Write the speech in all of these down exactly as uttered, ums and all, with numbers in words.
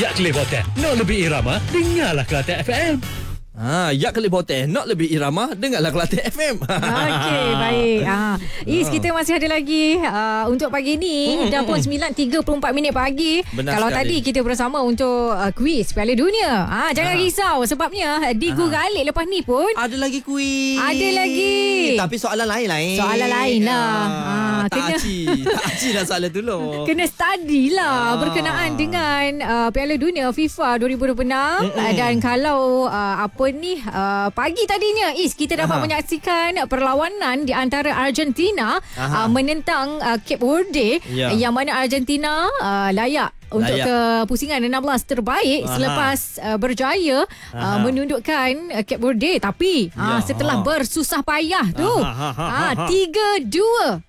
Ya Kelih Hotel, nak lebih irama, dengarlah Kelate F M. Ha, ya Kelih Hotel, nak lebih irama, dengarlah Kelate F M. Okey, baik. Ha. Is, kita masih ada lagi uh, untuk pagi ni. Hmm, Dah pun sembilan tiga puluh empat minit pagi. Benar Kalau sekali. tadi kita bersama untuk uh, kuis Piala Dunia. Ha, jangan Ha. risau sebabnya di Go Galip lepas ni pun Ada lagi kuis. Ada lagi. Tapi soalan lain-lain. Soalan lain lah. Ha, Ha, tak kena- aci. Tak aci dah soalan tu loh. kena study lah Ah. berkenaan dengan uh, Piala Dunia FIFA dua ribu dua puluh enam. Uh, dan kalau uh, apa ni uh, pagi tadinya Is kita dapat Aha. menyaksikan perlawanan di antara Argentina uh, Aha. menentang uh, Cape Verde, Ya. yang mana Argentina uh, layak untuk Layak. ke pusingan enam belas terbaik Aha. selepas uh, berjaya uh, Aha. menundukkan uh, Cape Verde, tapi uh, Ya. setelah bersusah payah tu Aha. uh, tiga dua.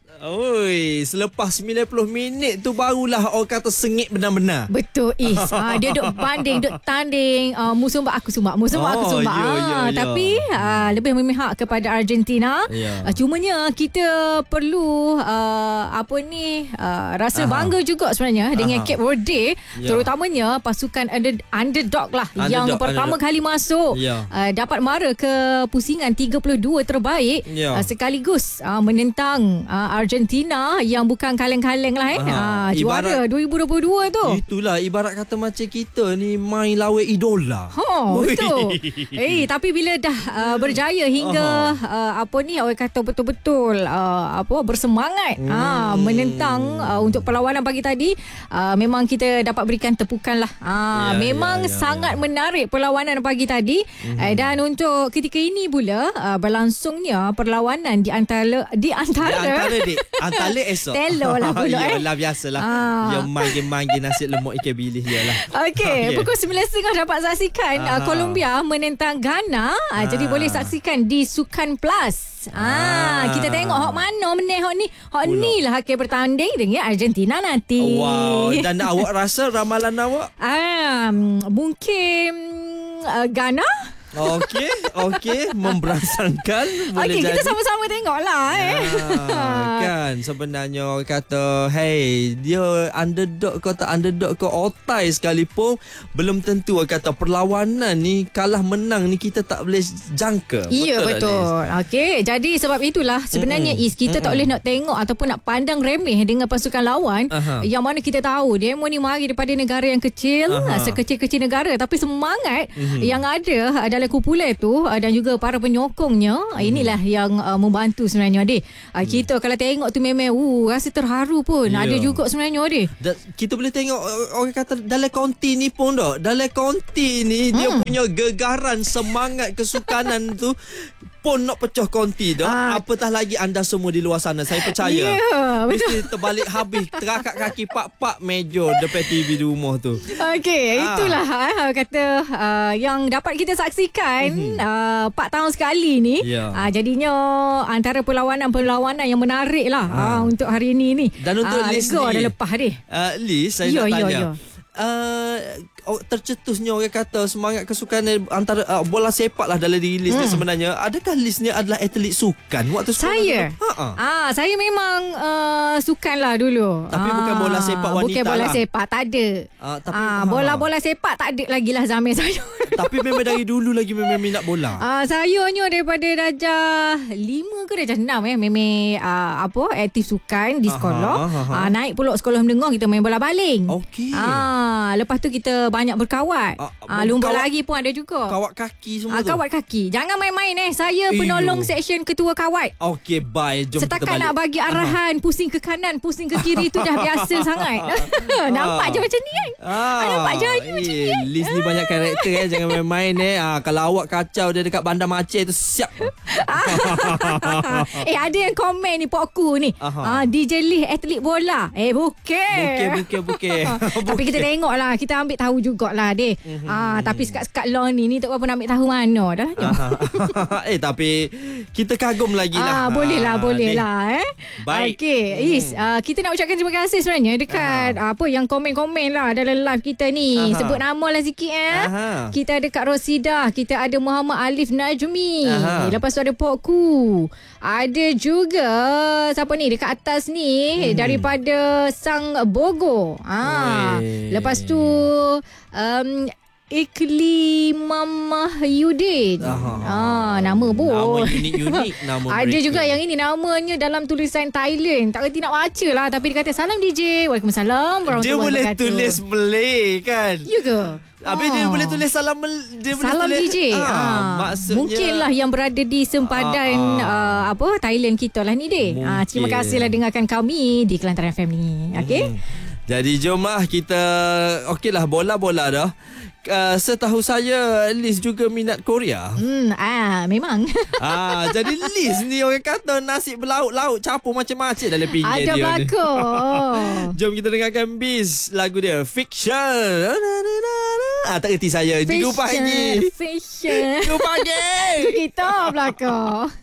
Oi, selepas sembilan puluh minit tu barulah orang kata sengit benar-benar. Betul Is. ha, Dia duk banding, duk tanding, uh, mu sumbak aku sumbak, mu sumbak aku Oh, sumbak. ya, ya, Ah, ya. Tapi uh, lebih memihak kepada Argentina. Ya. Uh, cumanya kita perlu uh, apa ni uh, rasa Aha. bangga juga sebenarnya dengan Aha. Cape Verde, Ya. terutamanya pasukan under, underdog lah Underdog, yang pertama underdog. kali masuk, Ya. uh, dapat mara ke pusingan tiga puluh dua terbaik, Ya. uh, sekaligus uh, menentang uh, Argentina yang bukan kaleng-kaleng lah eh. Aha. Uh, juara Ibarat- dua ribu dua puluh dua tu. Itulah ibarat kata macam kita ni main lawan idola. Oh, Ui. betul. Eh, tapi bila dah uh, berjaya hingga uh, apa ni orang kata betul-betul uh, apa bersemangat hmm. uh, menentang uh, untuk perlawanan pagi tadi, uh, memang kita dapat berikan tepukan lah. Uh, Ya, memang ya, ya, sangat ya. menarik perlawanan pagi tadi. Hmm. Uh, dan untuk ketika ini pula uh, berlangsungnya perlawanan di antara di antara, Di antara dik antara esok. Telo lah pula, eh. Yalah biasalah. Ah. Dia manggil-manggil nasi lemak ikan bilis dia lah. Okey, Okey. pukul sembilan tiga puluh dapat saksikan uh, Aha. Colombia menentang Ghana. Uh, jadi Ah. boleh saksikan di Sukan Plus. Ah, Ah. kita tengok hok mana meneh hok ni. Hok Pula. ni lah akan bertanding dengan Argentina nanti. Wow, dan awak rasa ramalan awak? Ah, mungkin uh, Ghana. Okey, okey, memberansangkan boleh Okey, jadi. kita sama-sama tengoklah eh. Ah, kan sebenarnya orang kata hey dia underdog ke tak underdog ke otai sekalipun belum tentu orang kata perlawanan ni kalah menang ni kita tak boleh jangka. Ya, tak, betul. Okey, jadi sebab itulah sebenarnya Mm-mm. Is kita tak Mm-mm. boleh nak tengok ataupun nak pandang remeh dengan pasukan lawan. Aha. Yang mana kita tahu demo ni mari daripada negara yang kecil, Aha. sekecil-kecil negara, tapi semangat Mhm. yang ada dalam kumpulan tu dan juga para penyokongnya, inilah yang uh, membantu sebenarnya Adik. Uh, kita kalau tengok tu memang uh, rasa terharu pun. Ya. Ada juga sebenarnya Adik. Da, kita boleh tengok uh, orang kata dalam konti ni pun dah. Dalam konti ni hmm. dia punya gegaran semangat kesukanan tu pun nak pecah konti dah. Ah. Apatah lagi anda semua di luar sana. Saya percaya. Ya, Mesti terbalik habis terakak kaki pak-pak meja depan T V di rumah tu. Okey, Ah. itulah ah, kata uh, yang dapat kita saksikan Mhm. uh, empat tahun sekali ni. Ya. Uh, jadinya antara perlawanan-perlawanan yang menarik lah Ah. uh, untuk hari ini ni. Dan untuk Ah, list lega ni, dah lepas deh. Uh, Liz, saya Ya, nak ya, tanya. ya. Uh, oh, tercetusnya orang kata semangat kesukanan antara uh, bola sepak lah dalam diri Liz ni Hmm. sebenarnya. Adakah Liz ni adalah atlet sukan waktu sekolah? Saya? Ha. Ah, saya memang uh, sukan lah dulu. Tapi bukan bola sepak wanita Bukan bola lah. sepak, tak ada. Ah, tapi- ah, ha. bola-bola sepak tak ada lagi lah zaman saya. Tapi memang dari dulu lagi memang minat bola. Ah, saya hanya daripada darjah lima ke darjah enam eh memang ah, apa aktif sukan di Aha, sekolah. aha. Ah, naik pula sekolah menengah kita main bola baling. Okey. Ah, lepas tu kita banyak berkawat. Ah, Ah, lumba kawat- lagi pun ada juga. Kawat kaki semua Ah, tu. kawat kaki. Jangan main-main eh. Saya Iyo. penolong seksyen ketua kawat. Okey, bye. Jom kita Setakat balik. nak bagi arahan, pusing ke kanan, pusing ke kiri tu dah biasa sangat. Nampak je macam ni kan? Ah, nampak je ni macam ni eh, kan? Liz ni banyak karakter eh. Jangan main-main eh. Ah, kalau awak kacau dia dekat Bandar Aceh tu siap. eh, ada yang komen ni pokku ni. Aha. Ah, D J Lee atlet bola. Eh, bukan. Bukan, bukan, bukan. Tapi kita tengok lah, kita ambil tahu jugalah deh. Mhm. Ah, tapi sekat-sekat long ni ni tak apa nak ambil tahu mana dah. eh tapi kita kagum lagi lah. Ah, boleh lah, Ah, boleh ni. lah eh. Baik. Okey, Is, uh, kita nak ucapkan terima kasih sebenarnya dekat uh, apa yang komen-komen lah dalam live kita ni. Aha. Sebut nama lah sikit eh. Aha. Kita kita ada Kak Rosidah, kita ada Muhammad Alif Najmi. Aha. Lepas tu ada Pokku. Ada juga siapa ni dekat atas ni hmm. daripada Sang Bogo. Ah, lepas tu um, Iklimah Yudin. Ah, nama pun. Nama unik-unik nama Ada mereka. juga yang ini namanya dalam tulisan Thailand. Tak kerti nak baca lah. Tapi dia kata salam D J. Waalaikumsalam. Dia boleh tulis Malay kan? Ya ke? Habis dia boleh tulis salam Mel- dia boleh Salam tulis, D J. Ah, Ah, maksudnya mungkinlah yang berada di sempadan Ah, ah. uh, apa Thailand kita lah ni deh. Ah, terima Mungkin. kasihlah dengarkan kami di Kelantan F M ni. Okey. Hmm. Jadi jom lah kita okeylah bola-bola dah. Uh, setahu saya Liz juga minat Korea. Hmm, ah memang. Ah, jadi Liz ni orang kata nasi berlauk-lauk campur macam-macam dalam pinggir Ada dia ni. belakang. Jom kita dengarkan Biz lagu dia Fiction. Ah, tak kerti saya. Tiga pagi. Fashion. Tiga pagi. Kita belakang.